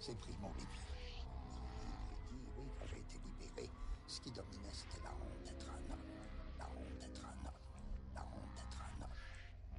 C'est Primo Levi. Il dit, oui, quand j'ai été libéré, ce qui dominait, c'était la